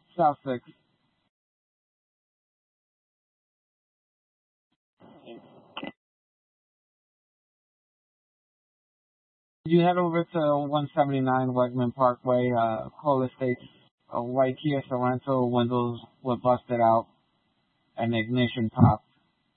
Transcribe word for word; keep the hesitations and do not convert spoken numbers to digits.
South six. You head over to one seventy-nine Wegman Parkway, uh, Cole Estates, a white Kia Sorento, windows were busted out, and the ignition popped.